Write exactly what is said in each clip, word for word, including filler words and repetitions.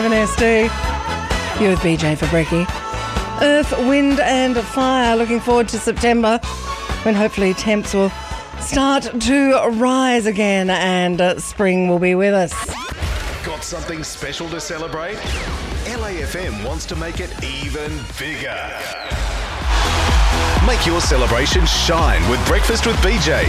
S D. You with B J for Brekkie. Earth, wind and fire. Looking forward to September when hopefully temps will start to rise again and uh, spring will be with us. Got something special to celebrate? L A F M wants to make it even bigger. Make your celebration shine with Breakfast with B J.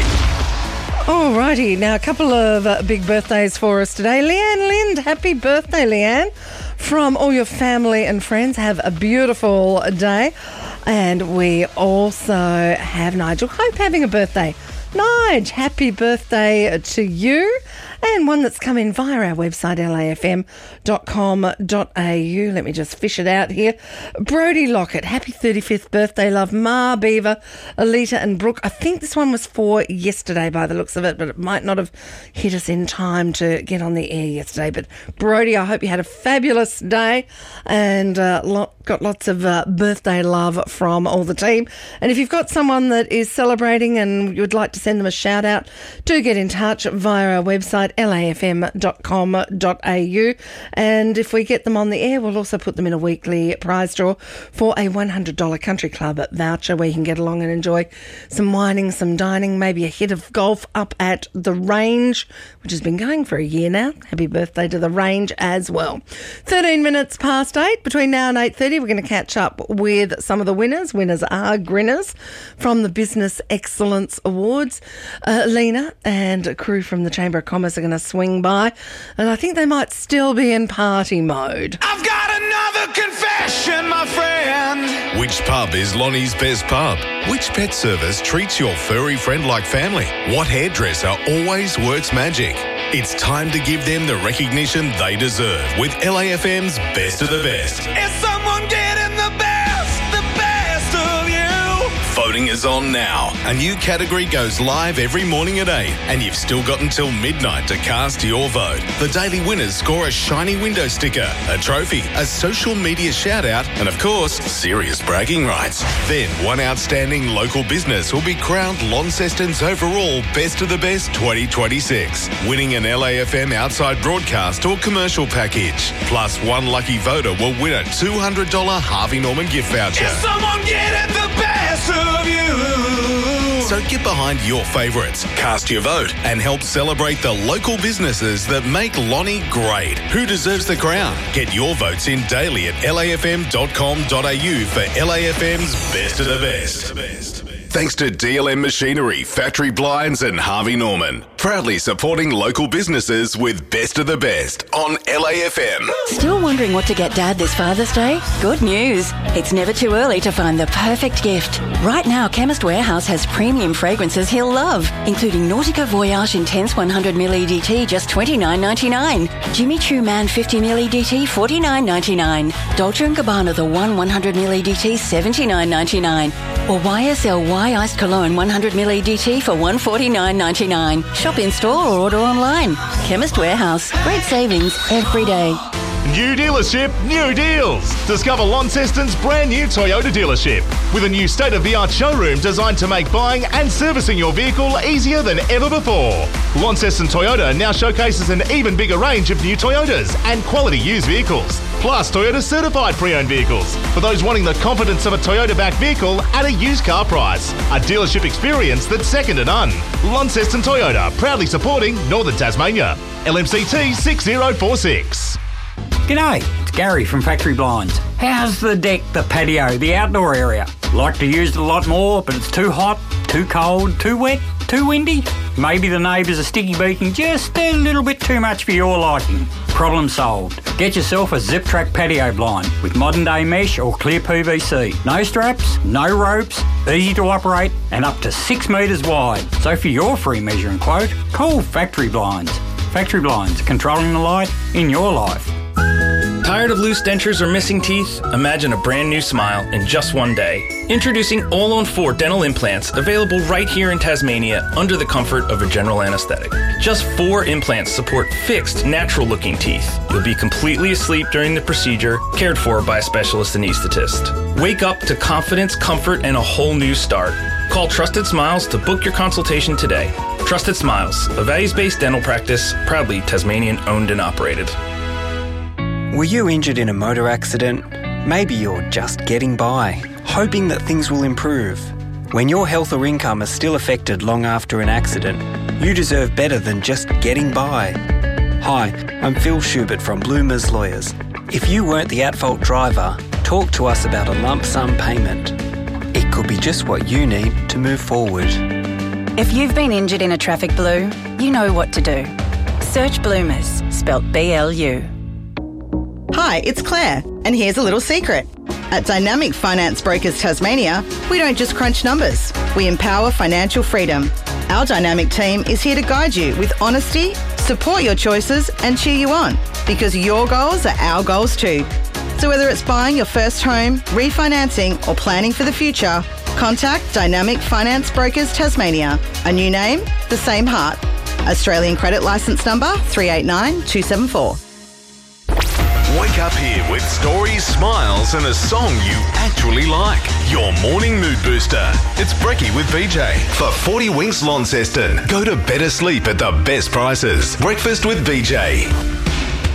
Alrighty, now a couple of uh, big birthdays for us today. Leanne Lind, happy birthday, Leanne. From all your family and friends, have a beautiful day. And we also have Nigel Hope having a birthday. Nige, happy birthday to you. And one that's come in via our website, L A F M dot com dot A U. Let me just fish it out here. Brody Lockett, happy thirty-fifth birthday, love. Ma Beaver, Alita and Brooke. I think this one was for yesterday by the looks of it, but it might not have hit us in time to get on the air yesterday. But Brody, I hope you had a fabulous day and uh, lot, got lots of uh, birthday love from all the team. And if you've got someone that is celebrating and you would like to send them a shout out, do get in touch via our website, L A F M dot com dot A U, and if we get them on the air, we'll also put them in a weekly prize draw for a one hundred dollars Country Club voucher where you can get along and enjoy some whining, some dining, maybe a hit of golf up at the Range, which has been going for a year now. Happy birthday to the Range as well. thirteen minutes past eight. Between now and eight thirty, we're going to catch up with some of the winners. Winners are Grinners from the Business Excellence Awards. Uh, Lena and a crew from the Chamber of Commerce are going to swing by, and I think they might still be in party mode. I've got another confession, my friend. Which pub is Lonnie's best pub? Which pet service treats your furry friend like family? What hairdresser always works magic? It's time to give them the recognition they deserve with L A F M's Best of the Best. Is someone getting the best, the best of you? Voting is on now. A new category goes live every morning at eight, and you've still got until midnight to cast your vote. The daily winners score a shiny window sticker, a trophy, a social media shout-out, and of course, serious bragging rights. Then one outstanding local business will be crowned Launceston's overall Best of the Best twenty twenty-six, winning an L A F M outside broadcast or commercial package. Plus, one lucky voter will win a two hundred dollars Harvey Norman gift voucher. Is someone getting the best of you? So get behind your favourites, cast your vote, and help celebrate the local businesses that make Lonnie great. Who deserves the crown? Get your votes in daily at L A F M dot com dot A U for L A F M's Best of the Best. Thanks to D L M Machinery, Factory Blinds and Harvey Norman. Proudly supporting local businesses with Best of the Best on L A F M. Still wondering what to get Dad this Father's Day? Good news. It's never too early to find the perfect gift. Right now, Chemist Warehouse has premium fragrances he'll love, including Nautica Voyage Intense one hundred milliliter E D T, just twenty-nine ninety-nine. Jimmy Choo Man fifty milliliter E D T, forty-nine ninety-nine. Dolce and Gabbana The One one hundred milliliter E D T, seventy-nine ninety-nine. Or Y S L Y Iced Cologne one hundred milliliter E D T for one forty-nine ninety-nine. Shop in store or order online. Chemist Warehouse. Great savings every day. New dealership, new deals. Discover Launceston's brand new Toyota dealership with a new state-of-the-art showroom designed to make buying and servicing your vehicle easier than ever before. Launceston Toyota now showcases an even bigger range of new Toyotas and quality used vehicles, plus Toyota certified pre-owned vehicles for those wanting the confidence of a Toyota-backed vehicle at a used car price. A dealership experience that's second to none. Launceston Toyota, proudly supporting Northern Tasmania. L M C T six zero four six. G'day, it's Gary from Factory Blinds. How's the deck, the patio, the outdoor area? Like to use it a lot more, but it's too hot, too cold, too wet, too windy? Maybe the neighbours are sticky beaking just a little bit too much for your liking. Problem solved. Get yourself a Zip Track patio blind with modern day mesh or clear P V C. No straps, no ropes, easy to operate and up to six metres wide. So for your free measuring quote, call Factory Blinds. Factory Blinds, controlling the light in your life. Tired of loose dentures or missing teeth? Imagine a brand new smile in just one day. Introducing All on four dental implants, available right here in Tasmania under the comfort of a general anesthetic. Just four implants support fixed, natural-looking teeth. You'll be completely asleep during the procedure, cared for by a specialist anaesthetist. Wake up to confidence, comfort, and a whole new start. Call Trusted Smiles to book your consultation today. Trusted Smiles, a values-based dental practice, proudly Tasmanian owned and operated. Were you injured in a motor accident? Maybe you're just getting by, hoping that things will improve. When your health or income is still affected long after an accident, you deserve better than just getting by. Hi, I'm Phil Schubert from Bloomers Lawyers. If you weren't the at-fault driver, talk to us about a lump sum payment. It could be just what you need to move forward. If you've been injured in a traffic blue, you know what to do. Search Bloomers, spelt B L U. Hi, it's Claire, and here's a little secret. At Dynamic Finance Brokers Tasmania, we don't just crunch numbers, we empower financial freedom. Our dynamic team is here to guide you with honesty, support your choices and cheer you on, because your goals are our goals too. So whether it's buying your first home, refinancing or planning for the future, contact Dynamic Finance Brokers Tasmania. A new name, the same heart. Australian credit licence number three eight nine two seven four. Wake up here with stories, smiles and a song you actually like. Your morning mood booster. It's Brekkie with B J. For forty Winks Launceston, go to better sleep at the best prices. Breakfast with B J.